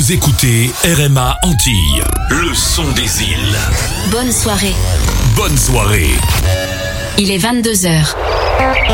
Vous écoutez RMA Antilles, le son des îles. Bonne soirée. Bonne soirée. Il est 22h.